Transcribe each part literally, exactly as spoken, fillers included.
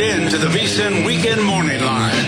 in to the VSiN Weekend Morning Line.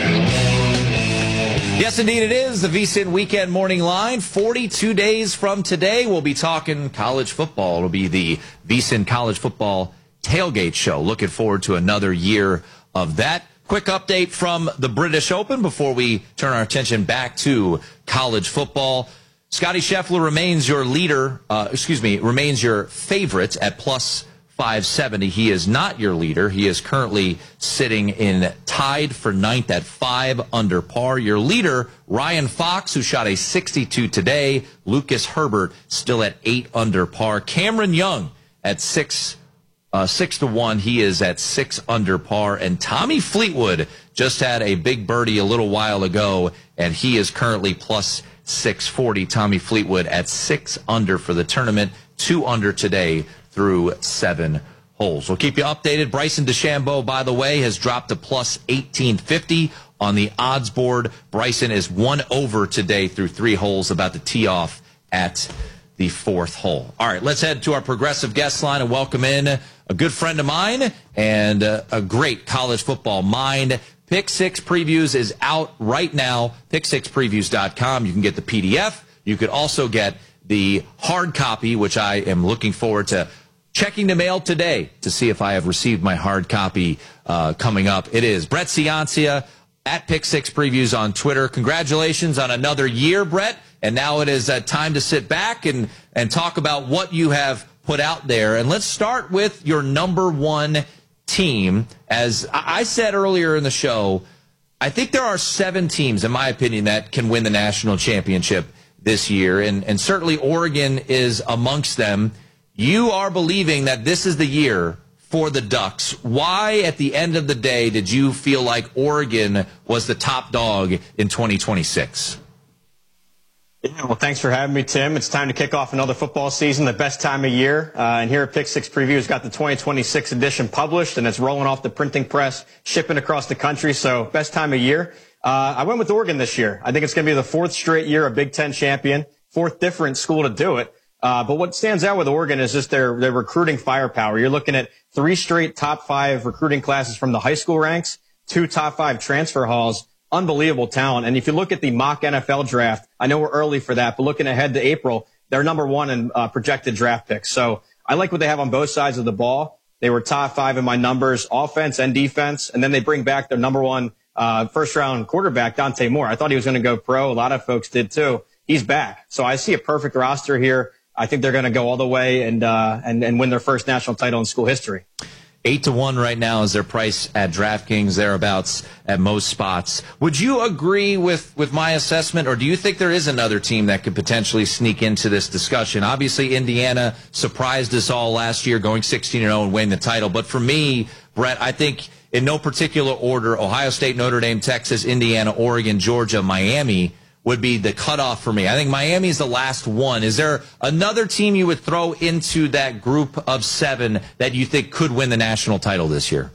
Yes, indeed it is, the VSiN Weekend Morning Line. forty-two days from today, we'll be talking college football. It'll be the VSiN College Football Tailgate Show. Looking forward to another year of that. Quick update from the British Open before we turn our attention back to college football. Scotty Scheffler remains your leader, uh, excuse me, remains your favorite at plus five seventy. He is not your leader. He is currently sitting in tied for ninth at five under par. Your leader, Ryan Fox, who shot a sixty-two today. Lucas Herbert still at eight under par. Cameron Young at six, uh, six to one. He is at six under par. And Tommy Fleetwood just had a big birdie a little while ago, and he is currently plus six forty. Tommy Fleetwood at six under for the tournament, two under today through seven holes. We'll keep you updated. Bryson DeChambeau, by the way, has dropped to plus eighteen fifty on the odds board. Bryson is one over today through three holes, about to tee off at the fourth hole. All right, let's head to our progressive guest line and welcome in a good friend of mine and uh, a great college football mind. Pick Six Previews is out right now, pick six previews dot com. You can get the P D F. You could also get the hard copy, which I am looking forward to checking the mail today to see if I have received my hard copy uh, coming up. It is Brett Ciancia at Pick Six Previews on Twitter. Congratulations on another year, Brett. And now it is uh, time to sit back and, and talk about what you have put out there. And let's start with your number one team. As I said earlier in the show, I think there are seven teams, in my opinion, that can win the national championship this year. And, and certainly Oregon is amongst them. You are believing that this is the year for the Ducks. Why, at the end of the day, did you feel like Oregon was the top dog in twenty twenty-six? Yeah, well, thanks for having me, Tim. It's time to kick off another football season, the best time of year. Uh, and here at Pick Six Previews, got the twenty twenty-six edition published, and it's rolling off the printing press, shipping across the country. So best time of year. Uh, I went with Oregon this year. I think it's going to be the fourth straight year a Big Ten champion, fourth different school to do it. Uh, but what stands out with Oregon is just their, their recruiting firepower. You're looking at three straight top five recruiting classes from the high school ranks, two top five transfer hauls, unbelievable talent. And if you look at the mock N F L draft, I know we're early for that, but looking ahead to April, they're number one in uh, projected draft picks. So I like what they have on both sides of the ball. They were top five in my numbers, offense and defense. And then they bring back their number one uh, first round quarterback, Dante Moore. I thought he was going to go pro. A lot of folks did too. He's back. So I see a perfect roster here. I think they're going to go all the way and, uh, and, and win their first national title in school history. Eight to one right now is their price at DraftKings, thereabouts at most spots. Would you agree with, with my assessment, or do you think there is another team that could potentially sneak into this discussion? Obviously, Indiana surprised us all last year, going sixteen and oh and winning the title. But for me, Brett, I think in no particular order, Ohio State, Notre Dame, Texas, Indiana, Oregon, Georgia, Miami would be the cutoff for me. I think Miami's the last one. Is there another team you would throw into that group of seven that you think could win the national title this year?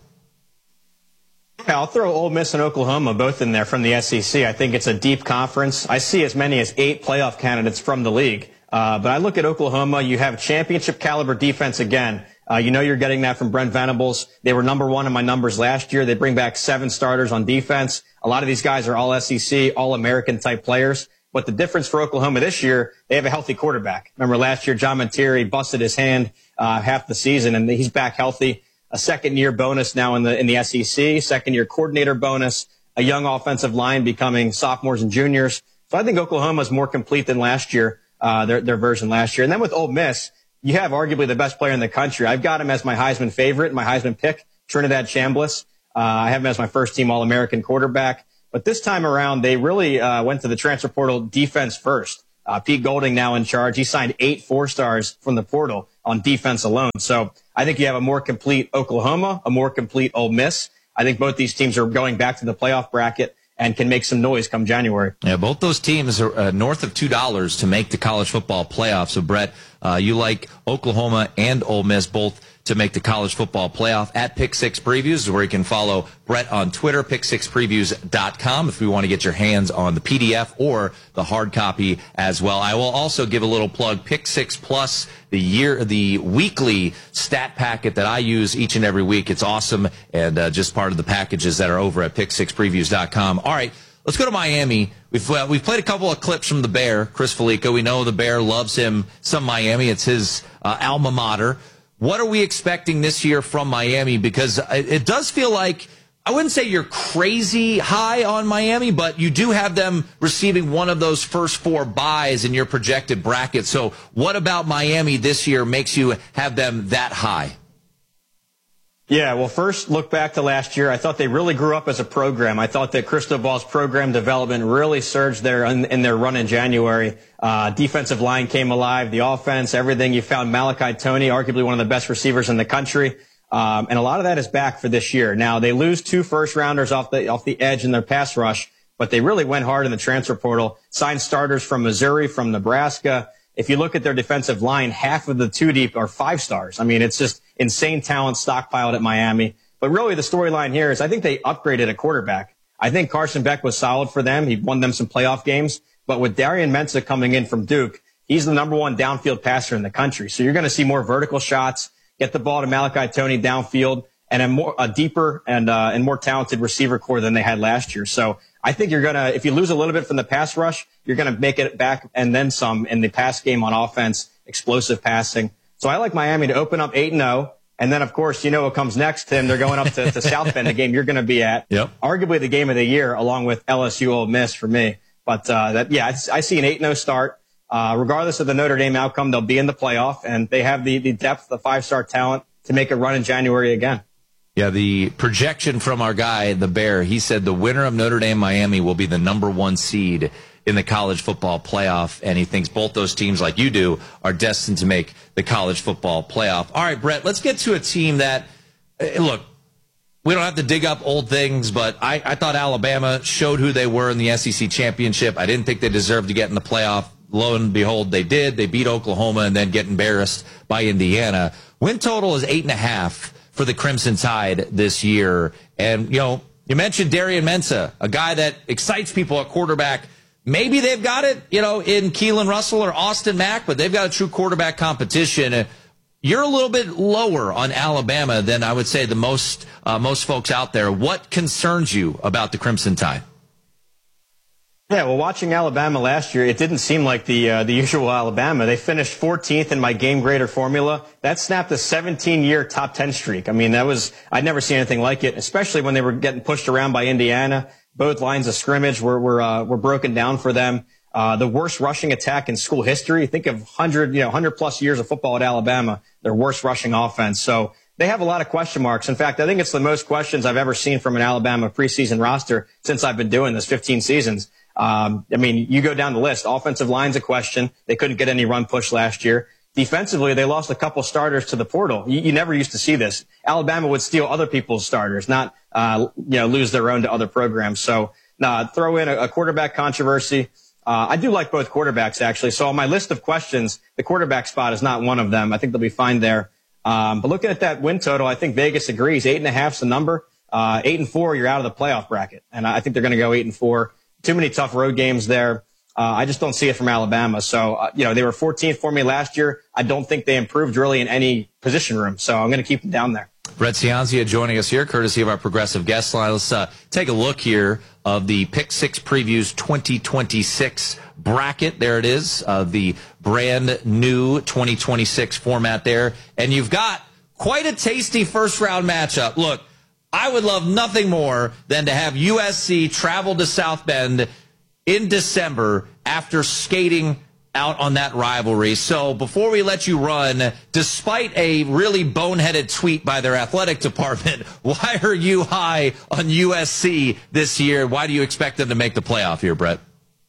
Yeah, I'll throw Ole Miss and Oklahoma both in there from the S E C. I think it's a deep conference. I see as many as eight playoff candidates from the league. Uh, but I look at Oklahoma. You have championship caliber defense again. Uh, you know you're getting that from Brent Venables. They were number one in my numbers last year. They bring back seven starters on defense. A lot of these guys are all S E C, all American type players. But the difference for Oklahoma this year, they have a healthy quarterback. Remember last year, John Montieri busted his hand uh, half the season, and he's back healthy. A second year bonus now in the in the S E C, second year coordinator bonus, a young offensive line becoming sophomores and juniors. So I think Oklahoma is more complete than last year, uh, their their version last year. And then with Ole Miss, you have arguably the best player in the country. I've got him as my Heisman favorite, my Heisman pick, Trinidad Chambliss. Uh, I have him as my first team All-American quarterback. But this time around, they really uh, went to the transfer portal defense first. Uh, Pete Golding now in charge. He signed eight four-stars from the portal on defense alone. So I think you have a more complete Oklahoma, a more complete Ole Miss. I think both these teams are going back to the playoff bracket and can make some noise come January. Yeah, both those teams are uh, north of two dollars to make the college football playoffs. So, Brett, uh, you like Oklahoma and Ole Miss both to make the college football playoff. At Pick Six Previews is where you can follow Brett on Twitter, pick six previews dot com, if you want to get your hands on the P D F or the hard copy as well. I will also give a little plug, Pick Six Plus, the year, the weekly stat packet that I use each and every week. It's awesome, and uh, just part of the packages that are over at pick six previews dot com. All right, let's go to Miami. We've uh, we've played a couple of clips from the Bear, Chris Felico. We know the Bear loves him some Miami. It's his uh, alma mater. What are we expecting this year from Miami? Because it does feel like, I wouldn't say you're crazy high on Miami, but you do have them receiving one of those first four byes in your projected bracket. So what about Miami this year makes you have them that high? Yeah, well, first, look back to last year. I thought they really grew up as a program. I thought that Cristobal's program development really surged there in, in their run in January. Uh, defensive line came alive, the offense, everything. You found Malachi Toney, arguably one of the best receivers in the country. Um, and a lot of that is back for this year. Now, they lose two first-rounders off the off the edge in their pass rush, but they really went hard in the transfer portal, signed starters from Missouri, from Nebraska. If you look at their defensive line, half of the two deep are five stars. I mean, it's just insane talent stockpiled at Miami. But really the storyline here is I think they upgraded a quarterback. I think Carson Beck was solid for them. He won them some playoff games. But with Darian Mensah coming in from Duke, he's the number one downfield passer in the country. So you're going to see more vertical shots, get the ball to Malachi Toney downfield, and a more a deeper and uh, and more talented receiver core than they had last year. So I think you're going to, if you lose a little bit from the pass rush, you're going to make it back and then some in the pass game on offense, explosive passing. So I like Miami to open up eight and oh. And then, of course, you know what comes next, Tim. They're going up to, to South Bend, the game you're going to be at. Yep. Arguably the game of the year, along with L S U Ole Miss for me. But, uh, that, yeah, I, I see an eight and oh start. Uh, regardless of the Notre Dame outcome, they'll be in the playoff, and they have the, the depth, the five-star talent to make a run in January again. Yeah, the projection from our guy, the Bear, he said the winner of Notre Dame Miami will be the number one seed in the college football playoff, and he thinks both those teams, like you do, are destined to make the college football playoff. All right, Brett, let's get to a team that, look, we don't have to dig up old things, but I, I thought Alabama showed who they were in the S E C championship. I didn't think they deserved to get in the playoff. Lo and behold, they did. They beat Oklahoma and then get embarrassed by Indiana. Win total is eight and a half for the Crimson Tide this year. And, you know, you mentioned Darian Mensah, a guy that excites people at quarterback. Maybe they've got it, you know, in Keelan Russell or Austin Mack, but they've got a true quarterback competition. You're a little bit lower on Alabama than I would say the most uh, most folks out there. What concerns you about the Crimson Tide? Yeah, well, watching Alabama last year, it didn't seem like the uh, the usual Alabama. They finished fourteenth in my game grader formula. That snapped a seventeen-year top ten streak. I mean, that was I'd never seen anything like it, especially when they were getting pushed around by Indiana. Both lines of scrimmage were were uh, were broken down for them. Uh, the worst rushing attack in school history. Think of one hundred, you know, one hundred plus years of football at Alabama. Their worst rushing offense. So they have a lot of question marks. In fact, I think it's the most questions I've ever seen from an Alabama preseason roster since I've been doing this, fifteen seasons. Um, I mean, you go down the list. Offensive line's a question. They couldn't get any run push last year. Defensively, they lost a couple starters to the portal. You, you never used to see this. Alabama would steal other people's starters, not, uh, you know, lose their own to other programs. So, nah, throw in a, a quarterback controversy. Uh, I do like both quarterbacks, actually. So on my list of questions, the quarterback spot is not one of them. I think they'll be fine there. Um, but looking at that win total, I think Vegas agrees. Eight and a half's the number. Uh, eight and four, you're out of the playoff bracket. And I think they're going to go eight and four. Too many tough road games there. Uh, I just don't see it from Alabama. So, uh, you know, they were fourteenth for me last year. I don't think they improved really in any position room. So I'm going to keep them down there. Brett Cianzia joining us here, courtesy of our progressive guest line. Let's uh, take a look here of the Pick Six Previews twenty twenty-six bracket. There it is, uh, the brand new twenty twenty-six format there. And you've got quite a tasty first round matchup. Look, I would love nothing more than to have U S C travel to South Bend in December after skating out on that rivalry. So before we let you run, despite a really boneheaded tweet by their athletic department, why are you high on U S C this year? Why do you expect them to make the playoff here, Brett?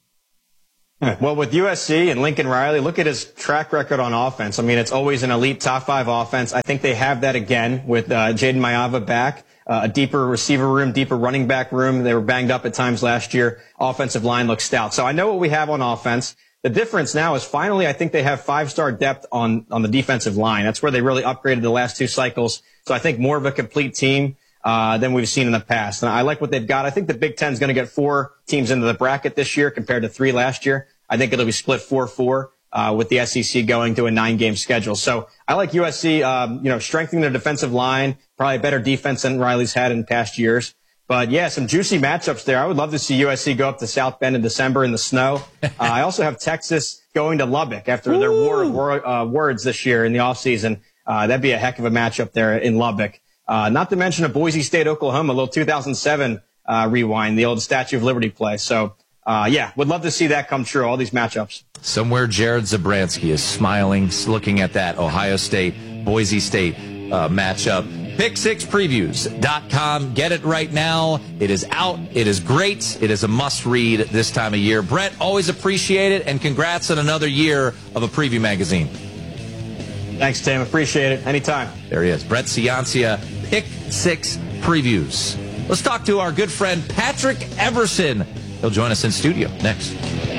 Well, with U S C and Lincoln Riley, look at his track record on offense. I mean, it's always an elite top five offense. I think they have that again with uh, Jaden Mayava back. Uh, a deeper receiver room, deeper running back room. They were banged up at times last year. Offensive line looks stout. So I know what we have on offense. The difference now is finally I think they have five-star depth on, on the defensive line. That's where they really upgraded the last two cycles. So I think more of a complete team uh, than we've seen in the past. And I like what they've got. I think the Big Ten is going to get four teams into the bracket this year compared to three last year. I think it'll be split four four. Uh, with the S E C going to a nine-game schedule. So I like U S C, um, you know, strengthening their defensive line, probably better defense than Riley's had in past years. But, yeah, some juicy matchups there. I would love to see U S C go up to South Bend in December in the snow. Uh, I also have Texas going to Lubbock after Ooh. their war, war uh, words this year in the offseason. Uh, that'd be a heck of a matchup there in Lubbock. Uh, not to mention a Boise State, Oklahoma, a little two thousand seven uh, rewind, the old Statue of Liberty play. So, Uh, yeah, would love to see that come true, all these matchups. Somewhere Jared Zabransky is smiling, looking at that Ohio State, Boise State uh, matchup. pick six previews dot com. Get it right now. It is out. It is great. It is a must-read this time of year. Brett, always appreciate it, and congrats on another year of a preview magazine. Thanks, Tim. Appreciate it. Anytime. There he is. Brett Ciancia, Pick Six Previews. Let's talk to our good friend Patrick Everson. He'll join us in studio next.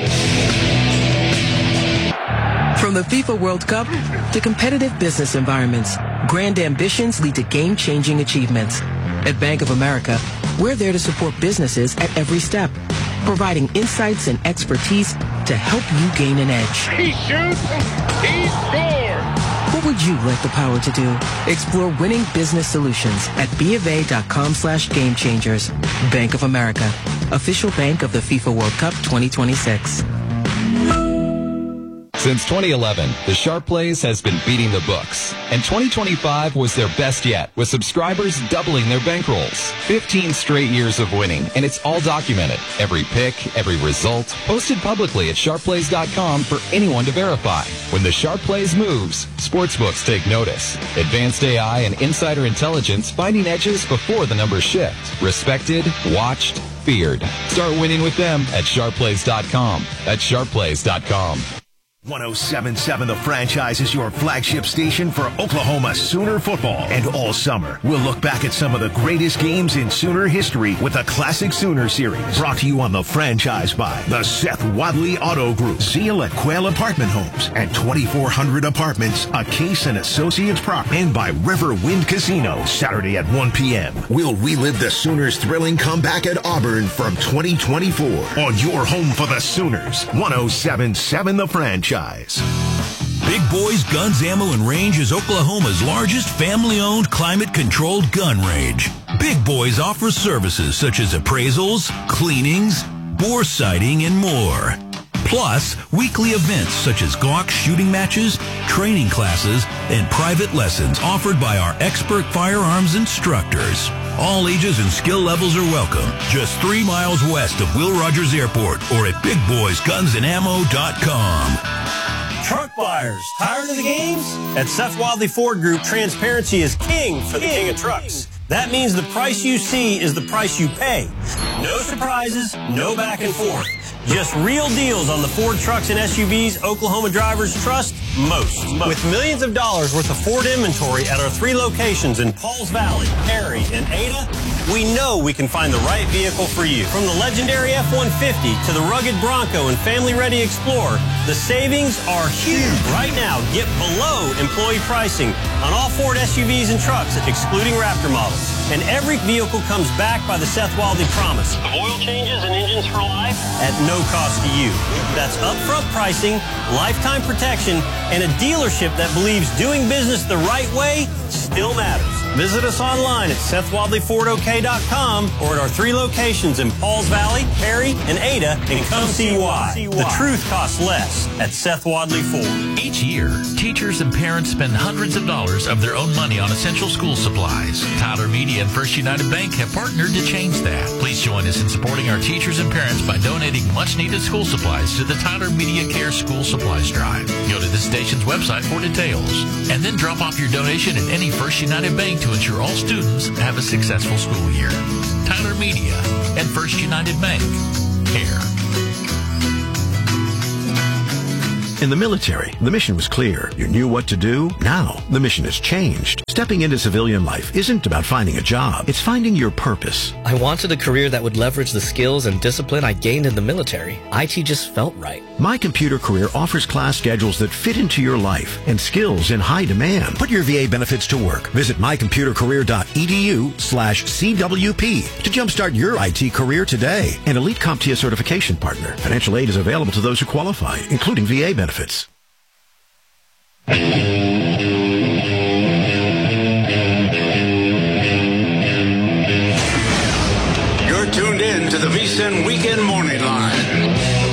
From the FIFA World Cup to competitive business environments, grand ambitions lead to game-changing achievements. At Bank of America, we're there to support businesses at every step, providing insights and expertise to help you gain an edge. He shoots, he scores! What would you like the power to do? Explore winning business solutions at BofA.com slash game changers. Bank of America, official bank of the FIFA World Cup twenty twenty-six. Since twenty eleven, the Sharp Plays has been beating the books, and twenty twenty-five was their best yet, with subscribers doubling their bankrolls. fifteen straight years of winning, and it's all documented. Every pick, every result, posted publicly at sharp plays dot com for anyone to verify. When the Sharp Plays moves, sportsbooks take notice. Advanced A I and insider intelligence finding edges before the numbers shift. Respected, watched, feared. Start winning with them at sharp plays dot com. That's sharp plays dot com. one oh seven point seven The Franchise is your flagship station for Oklahoma Sooner football. And all summer, we'll look back at some of the greatest games in Sooner history with a Classic Sooner series. Brought to you on The Franchise by the Seth Wadley Auto Group, Zeal at Quail Apartment Homes, and twenty-four hundred Apartments, a Case and Associates property. And by River Wind Casino, Saturday at one p.m. We'll relive the Sooners' thrilling comeback at Auburn from twenty twenty-four on your home for the Sooners. one oh seven point seven The Franchise. Big Boys Guns, Ammo, and Range is Oklahoma's largest family-owned, climate-controlled gun range. Big Boys offers services such as appraisals, cleanings, bore sighting, and more. Plus, weekly events such as Glock shooting matches, training classes, and private lessons offered by our expert firearms instructors. All ages and skill levels are welcome. Just three miles west of Will Rogers Airport or at big boys guns and ammo dot com. Truck buyers, tired of the games? At Seth Wadley Ford Group, transparency is king for the king of trucks. That means the price you see is the price you pay. No surprises, no back and forth. Just real deals on the Ford trucks and S U Vs Oklahoma drivers trust most. most. With millions of dollars worth of Ford inventory at our three locations in Pauls Valley, Perry, and Ada, we know we can find the right vehicle for you. From the legendary F one fifty to the rugged Bronco and family-ready Explorer, the savings are huge. Right now, get below employee pricing on all Ford S U Vs and trucks, excluding Raptor models. And every vehicle comes backed by the Seth Wadley promise of oil changes and engines for life at no cost to you. That's upfront pricing, lifetime protection, and a dealership that believes doing business the right way still matters. Visit us online at seth wadley ford o k dot com or at our three locations in Pauls Valley, Perry, and Ada, and come see why. The truth costs less at Seth Wadley Ford. Each year, teachers and parents spend hundreds of dollars of their own money on essential school supplies. Tyler Media and First United Bank have partnered to change that. Please join us in supporting our teachers and parents by donating much-needed school supplies to the Tyler Media Care School Supplies Drive. Go to the station's website for details, and then drop off your donation in any First United Bank to ensure all students have a successful school year. Tyler Media and First United Bank. Care. In the military, the mission was clear. You knew what to do. Now, the mission has changed. Stepping into civilian life isn't about finding a job. It's finding your purpose. I wanted a career that would leverage the skills and discipline I gained in the military. I T just felt right. My Computer Career offers class schedules that fit into your life and skills in high demand. Put your V A benefits to work. Visit my computer career dot e d u slash C W P to jumpstart your I T career today. An Elite CompTIA certification partner. Financial aid is available to those who qualify, including V A benefits. You're tuned in to the VSiN Weekend Morning Line.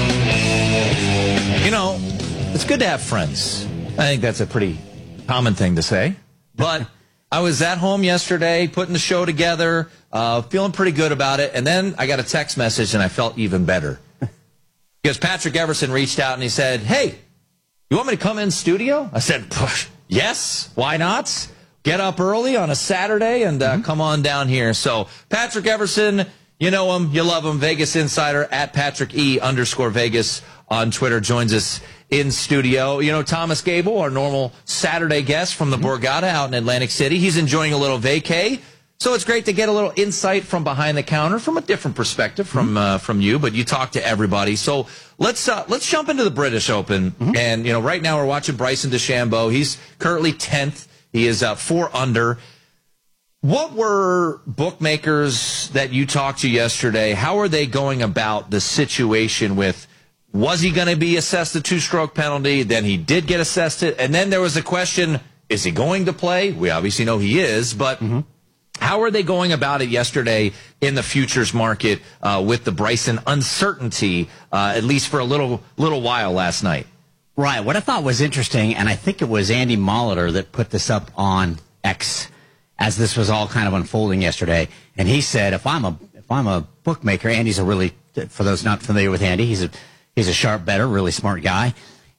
You know, it's good to have friends. I think that's a pretty common thing to say. But I was at home yesterday, putting the show together, uh, feeling pretty good about it. And then I got a text message, and I felt even better. Because Patrick Everson reached out, and he said, hey, you want me to come in studio? I said, yes, why not? Get up early on a Saturday and uh, mm-hmm. come on down here. So Patrick Everson, you know him, you love him, Vegas Insider, at Patrick E underscore Vegas on Twitter, joins us in studio. You know, Thomas Gable, our normal Saturday guest from the mm-hmm. Borgata out in Atlantic City. He's enjoying a little vacay. So it's great to get a little insight from behind the counter, from a different perspective from mm-hmm. uh, from you, but you talk to everybody. So let's uh, let's jump into the British Open. Mm-hmm. And, you know, right now we're watching Bryson DeChambeau. He's currently tenth. He is uh, four under. What were bookmakers that you talked to yesterday, how are they going about the situation with, was he going to be assessed a two-stroke penalty? Then he did get assessed it. And then there was a question, is he going to play? We obviously know he is, but... Mm-hmm. How are they going about it yesterday in the futures market uh, with the Bryson uncertainty, uh, at least for a little little while last night? Right. What I thought was interesting, and I think it was Andy Molitor that put this up on X as this was all kind of unfolding yesterday. And he said, if I'm a if I'm a bookmaker, Andy's a really, for those not familiar with Andy, he's a he's a sharp bettor, really smart guy.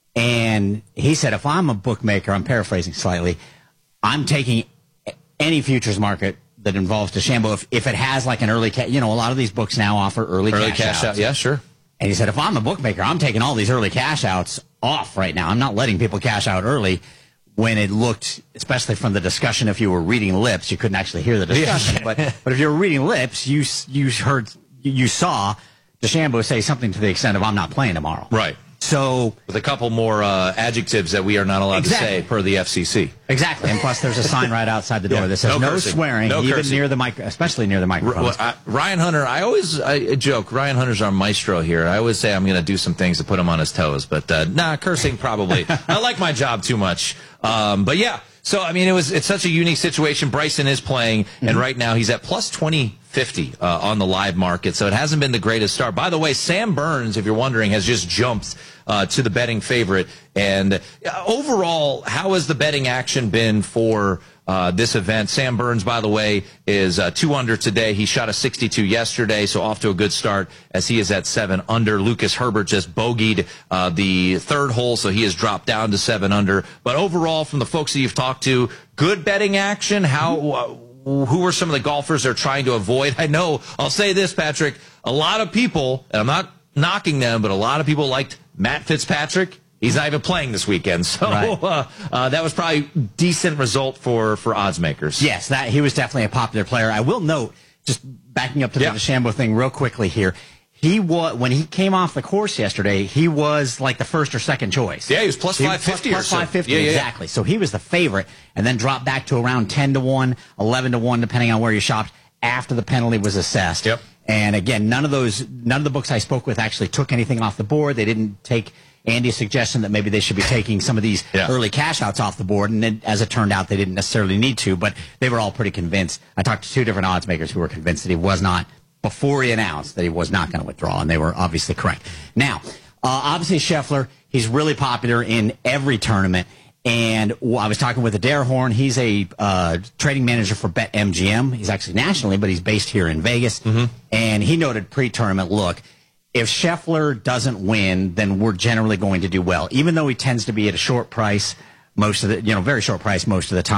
And he said, if I'm a bookmaker, I'm paraphrasing slightly, I'm taking any futures market that involves DeChambeau, if, if it has like an early, ca- you know, a lot of these books now offer early, early cash, cash outs. out. Yeah, sure. And he said, if I'm a bookmaker, I'm taking all these early cash outs off right now. I'm not letting people cash out early when it looked, especially from the discussion, if you were reading lips, you couldn't actually hear the discussion. but but if you were reading lips, you you heard, you saw DeChambeau say something to the extent of, I'm not playing tomorrow. Right. So with a couple more uh, adjectives that we are not allowed exactly. to say per the F C C. Exactly, and plus there's a sign right outside the door yeah. that says no, no swearing, no even cursing. near the mic, especially near the microphone. Well, I, Ryan Hunter, I always I joke. Ryan Hunter's our maestro here. I always say I'm going to do some things to put him on his toes, but uh, nah, cursing probably. I like my job too much, um, but yeah. So I mean, it was it's such a unique situation. Bryson is playing, mm-hmm. and right now he's at plus twenty fifty uh, on the live market. So it hasn't been the greatest start. By the way, Sam Burns, if you're wondering, has just jumped uh, to the betting favorite. And uh, overall, how has the betting action been for uh, this event? Sam Burns, by the way, is uh, two under today. He shot a sixty-two yesterday, so off to a good start as he is at seven under. Lucas Herbert just bogeyed uh, the third hole, so he has dropped down to seven under. But overall, from the folks that you've talked to, good betting action. How? Uh, who are some of the golfers they're trying to avoid? I know, I'll say this, Patrick, a lot of people, and I'm not knocking them, but a lot of people liked Matt Fitzpatrick. He's not even playing this weekend, so right. uh, uh, that was probably a decent result for, for odds makers. Yes, that he was definitely a popular player. I will note, just backing up to yeah. the DeChambeau thing real quickly here, he was when he came off the course yesterday, he was like the first or second choice. Yeah, he was plus five fifty plus, or so. Plus five fifty, yeah, yeah, exactly. Yeah. So he was the favorite, and then dropped back to around ten to one, eleven to one, depending on where you shopped, after the penalty was assessed. Yep. And again, none of those, none of the books I spoke with actually took anything off the board. They didn't take Andy's suggestion that maybe they should be taking some of these yeah. early cash outs off the board, and then, as it turned out, they didn't necessarily need to, but they were all pretty convinced. I talked to two different odds makers who were convinced that he was not, before he announced that he was not going to withdraw, and they were obviously correct. Now, uh, obviously Scheffler, he's really popular in every tournament, and I was talking with Adair Horn. He's a uh, trading manager for BetMGM. He's actually nationally, but he's based here in Vegas, mm-hmm. and he noted pre-tournament, look, if Scheffler doesn't win, then we're generally going to do well. Even though he tends to be at a short price most of the, you know, very short price most of the time,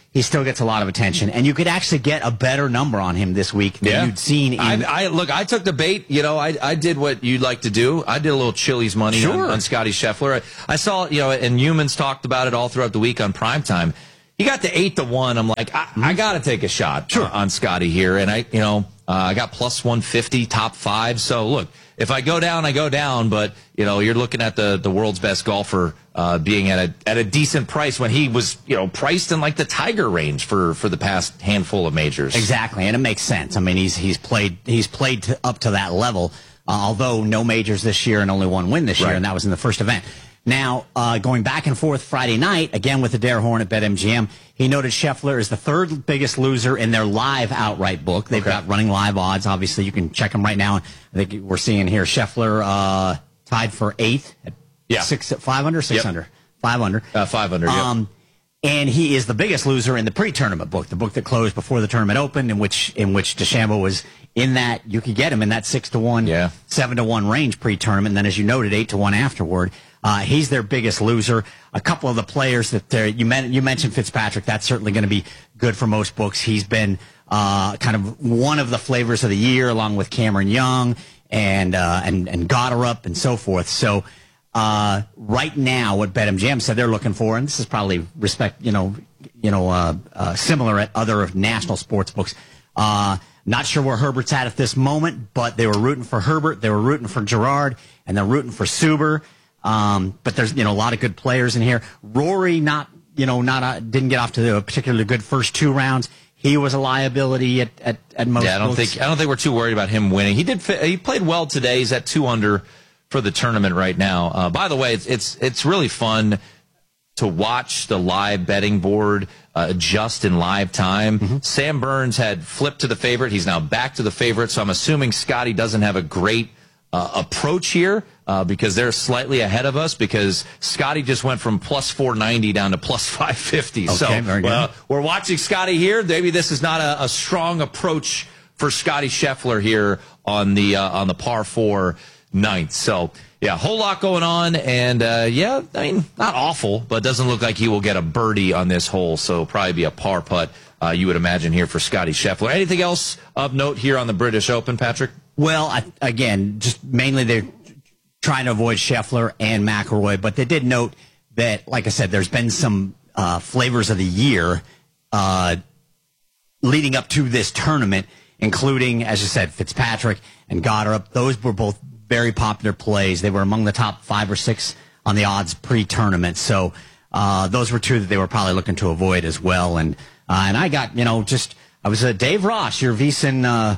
he still gets a lot of attention. And you could actually get a better number on him this week than yeah. you'd seen in... I, I Look, I took the bait. You know, I, I did what you'd like to do. I did a little Chili's money sure. on, on Scotty Scheffler. I, I saw, you know, and Humans talked about it all throughout the week on Primetime. He got to eight to one. I'm like, I, I got to take a shot sure. on, on Scotty here. And I, you know, uh, I got plus one fifty, top five. So look, if I go down, I go down. But you know, you're looking at the the world's best golfer uh, being at a at a decent price when he was, you know, priced in like the Tiger range for for the past handful of majors. Exactly, and it makes sense. I mean, he's he's played he's played to, up to that level. Uh, although no majors this year and only one win this right. year, and that was in the first event. Now, uh, going back and forth Friday night, again with Adair Horn at BetMGM, he noted Scheffler is the third biggest loser in their live outright book. They've okay. got running live odds. Obviously, you can check them right now. I think we're seeing here Scheffler uh, tied for eighth at yeah. six, five under, six yep. under, five under. Uh, five under, um, yep. And he is the biggest loser in the pre-tournament book, the book that closed before the tournament opened, in which in which DeChambeau was in that. You could get him in that six to one, yeah. seven to one range pre-tournament. And then, as you noted, eight to one afterward. Uh, he's their biggest loser. A couple of the players that they're, you, men, you mentioned Fitzpatrick. That's certainly going to be good for most books. He's been uh, kind of one of the flavors of the year, along with Cameron Young and uh, and and Goddard and so forth. So uh, right now, what BetMGM said they're looking for, and this is probably respect, you know, you know, uh, uh, similar at other national sports books. Uh, not sure where Herbert's at at this moment, but they were rooting for Herbert, they were rooting for Gerard, and they're rooting for Suber. Um, but there's, you know, a lot of good players in here. Rory, not, you know, not a, didn't get off to a particularly good first two rounds. He was a liability at, at, at most. Yeah, I don't books. think I don't think we're too worried about him winning. He did. He played well today. He's at two under for the tournament right now. Uh, by the way, it's it's it's really fun to watch the live betting board uh, adjust in live time. Mm-hmm. Sam Burns had flipped to the favorite. He's now back to the favorite. So I'm assuming Scotty doesn't have a great uh, approach here. Uh, because they're slightly ahead of us, because Scotty just went from plus four ninety down to plus five fifty. Okay, so very good. Uh, we're watching Scotty here. Maybe this is not a, a strong approach for Scotty Scheffler here on the uh, on the par four ninth. So yeah, a whole lot going on, and uh, yeah, I mean, not awful, but doesn't look like he will get a birdie on this hole. So probably be a par putt, uh, you would imagine, here for Scotty Scheffler. Anything else of note here on the British Open, Patrick? Well, I, again, just mainly they're trying to avoid Scheffler and McIlroy, but they did note that, like I said, there's been some uh, flavors of the year uh, leading up to this tournament, including, as I said, Fitzpatrick and Goddard. Those were both very popular plays. They were among the top five or six on the odds pre-tournament. So uh, those were two that they were probably looking to avoid as well. And uh, and I got, you know, just, I was uh, Dave Ross, your VSiN uh,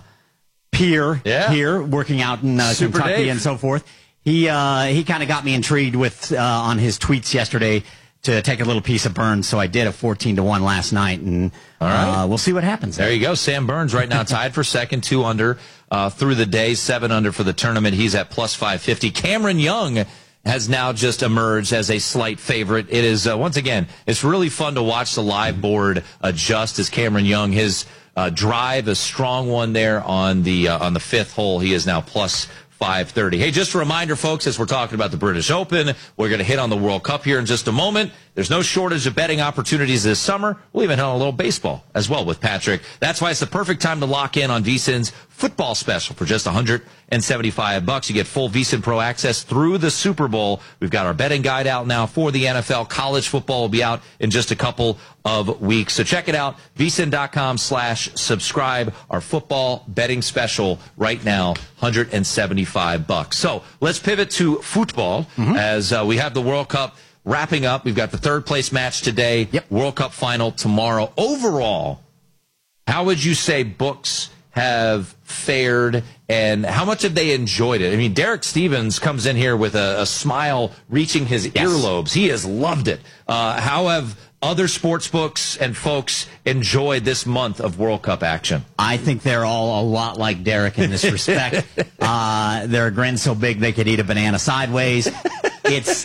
peer yeah. here, working out in uh, Kentucky Dave. and so forth. He uh, he kind of got me intrigued with uh, on his tweets yesterday to take a little piece of Burns, so I did a fourteen to one last night, and all right. uh, we'll see what happens. There you go. Sam Burns right now tied for second, two under uh, through the day, seven under for the tournament. He's at plus five fifty. Cameron Young has now just emerged as a slight favorite. It is, uh, once again, it's really fun to watch the live board adjust as Cameron Young, his uh, drive, a strong one there on the uh, on the fifth hole. He is now plus five thirty. Hey, just a reminder, folks, as we're talking about the British Open, we're going to hit on the World Cup here in just a moment. There's no shortage of betting opportunities this summer. We'll even hit on a little baseball as well with Patrick. That's why it's the perfect time to lock in on VSiN's football special for just one hundred seventy-five bucks. You get full VSiN Pro access through the Super Bowl. We've got our betting guide out now for the N F L. College football will be out in just a couple of weeks. So check it out, VSiN.com slash subscribe. Our football betting special right now, one hundred seventy-five bucks. So let's pivot to football mm-hmm. as uh, we have the World Cup wrapping up. We've got the third place match today, yep. World Cup final tomorrow. Overall, how would you say books have fared, and how much have they enjoyed it? I mean, Derek Stevens comes in here with a, a smile reaching his yes. earlobes. He has loved it. Uh, how have other sports books and folks enjoyed this month of World Cup action? I think they're all a lot like Derek in this respect. uh, they're a grin so big they could eat a banana sideways. It's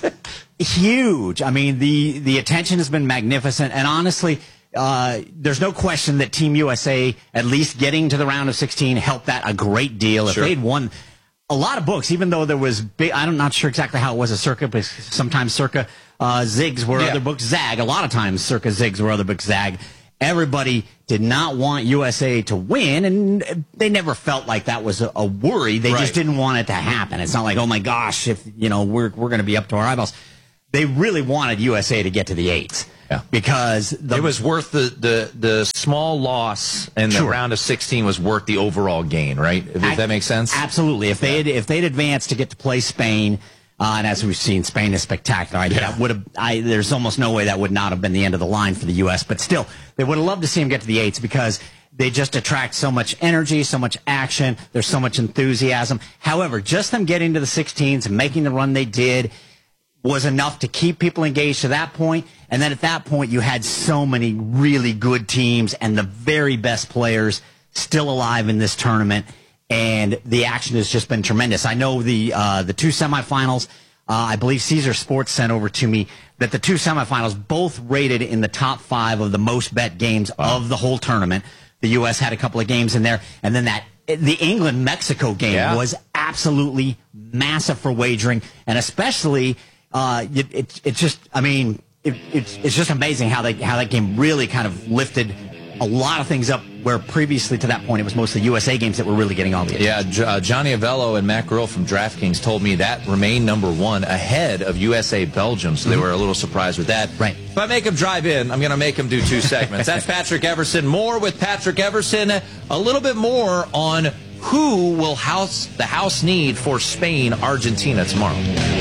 huge. I mean, the, the attention has been magnificent, and honestly, Uh, there's no question that Team U S A, at least getting to the round of sixteen, helped that a great deal. If sure. they'd won a lot of books, even though there was big, I'm not sure exactly how it was a circa, but sometimes circa uh, zigs where yeah. other books zag. A lot of times circa zigs where other books zag. everybody did not want U S A to win, and they never felt like that was a, a worry. They Right. just didn't want it to happen. It's not like, oh my gosh, if you know we're we're going to be up to our eyeballs. They really wanted U S A to get to the eights. Yeah. Because the, it was worth the, the, the small loss in the Sure. round of sixteen was worth the overall gain, right? If, if that makes sense? Absolutely. If they had, if they'd advanced to get to play Spain, uh, and as we've seen, Spain is spectacular. I, Yeah. that would have. I, there's almost no way that would not have been the end of the line for the U S. But still, they would have loved to see them get to the eights because they just attract so much energy, so much action. There's so much enthusiasm. However, just them getting to the sixteens and making the run they did was enough to keep people engaged to that point. And then at that point, you had so many really good teams and the very best players still alive in this tournament. And the action has just been tremendous. I know the uh, the two semifinals, uh, I believe Caesar Sports sent over to me that the two semifinals both rated in the top five of the most bet games wow. of the whole tournament. The U S had a couple of games in there. And then that the England-Mexico game yeah. was absolutely massive for wagering. And especially... Uh, it, it, it's just, I mean, it, it's, it's just amazing how they, how that game really kind of lifted a lot of things up where previously to that point it was mostly U S A games that were really getting all the attention. Yeah, uh, Johnny Avello and Matt Grill from DraftKings told me that remained number one ahead of U S A Belgium, so they were a little surprised with that. Right. If I make them drive in, I'm going to make them do two segments. That's Patrick Everson. More with Patrick Everson. A little bit more on who will house the house need for Spain, Argentina tomorrow.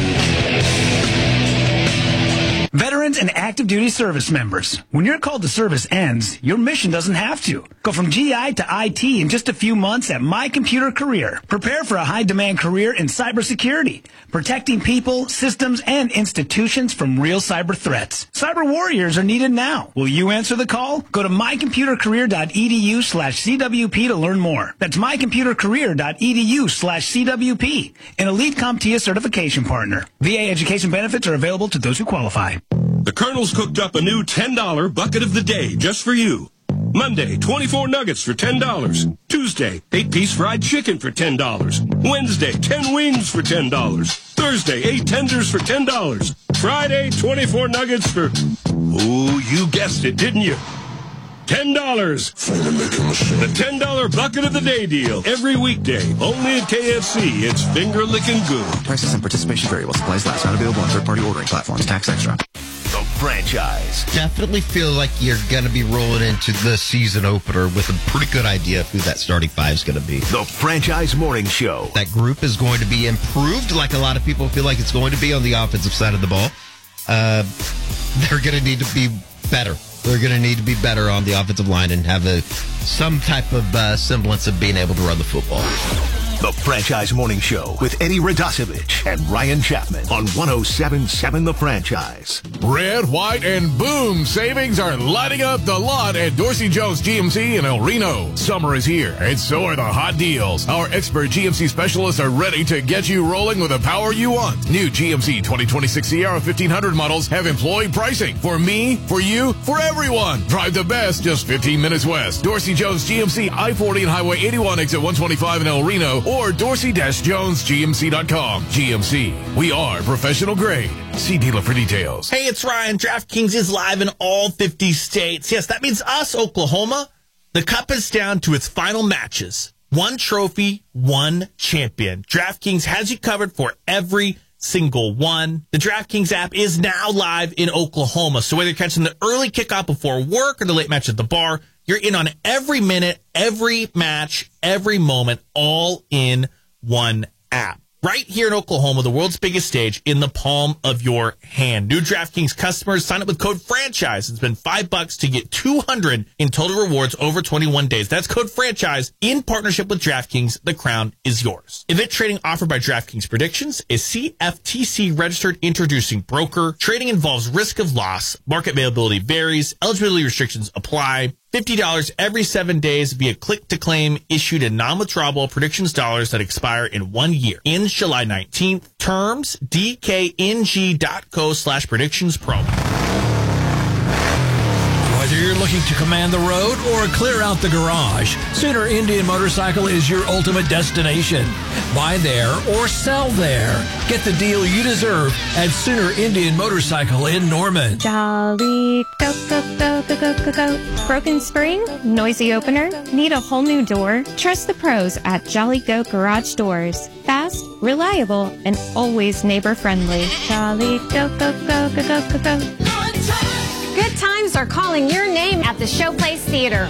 Veterans and active duty service members, when your call to service ends, your mission doesn't have to. Go from G I to I T in just a few months at My Computer Career. Prepare for a high-demand career in cybersecurity, protecting people, systems, and institutions from real cyber threats. Cyber warriors are needed now. Will you answer the call? Go to mycomputercareer.edu slash CWP to learn more. That's mycomputercareer.edu slash CWP, an Elite CompTIA certification partner. V A education benefits are available to those who qualify. The Colonel's cooked up a new ten dollar bucket of the day just for you. Monday, twenty-four nuggets for ten dollars. Tuesday, eight-piece fried chicken for ten dollars. Wednesday, ten wings for ten dollars. Thursday, eight tenders for ten dollars. Friday, twenty-four nuggets for... Oh, you guessed it, didn't you? ten dollars. The ten dollar bucket of the day deal. Every weekday. Only at K F C. It's finger-licking good. Prices and participation vary while supplies last. Not available on third-party ordering platforms. Tax extra. The franchise. Definitely feel like you're going to be rolling into the season opener with a pretty good idea of who that starting five is going to be. The Franchise Morning Show. That group is going to be improved like a lot of people feel like it's going to be on the offensive side of the ball. Uh, they're going to need to be better. They're going to need to be better on the offensive line and have a some type of uh, semblance of being able to run the football. The Franchise Morning Show with Eddie Radosevich and Ryan Chapman on one oh seven point seven The Franchise. Red, white, and boom savings are lighting up the lot at Dorsey Jones G M C in El Reno. Summer is here, and so are the hot deals. Our expert G M C specialists are ready to get you rolling with the power you want. New G M C twenty twenty-six Sierra fifteen hundred models have employee pricing. For me, for you, for everyone. Drive the best just fifteen minutes west. Dorsey Jones G M C, I forty and Highway eighty-one, exit one twenty-five in El Reno, or dorsey dash jones g m c dot com. G M C, we are professional grade. See dealer for details. Hey, it's Ryan. DraftKings is live in all fifty states. Yes, that means us, Oklahoma. The cup is down to its final matches. One trophy, one champion. DraftKings has you covered for every single one. The DraftKings app is now live in Oklahoma. So whether you're catching the early kickoff before work or the late match at the bar, you're in on every minute, every match, every moment, all in one app. Right here in Oklahoma, the world's biggest stage, in the palm of your hand. New DraftKings customers sign up with code FRANCHISE and spend five bucks to get two hundred in total rewards over twenty-one days. That's code FRANCHISE in partnership with DraftKings. The crown is yours. Event trading offered by DraftKings Predictions is C F T C registered introducing broker. Trading involves risk of loss. Market availability varies. Eligibility restrictions apply. fifty dollars every seven days via click-to-claim issued in non-withdrawable predictions dollars that expire in one year. Ends July nineteenth. Terms, d k n g dot co slash predictions promo. Whether you're Looking to command the road or clear out the garage? Sooner Indian Motorcycle is your ultimate destination. Buy there or sell there. Get the deal you deserve at Sooner Indian Motorcycle in Norman. Jolly go, go, go, go, go, go, go. Broken spring? Noisy opener? Need a whole new door? Trust the pros at Jolly Goat Garage Doors. Fast, reliable, and always neighbor-friendly. Jolly go, go, go, go, go, go, go. Good times are calling your name at the Showplace Theater.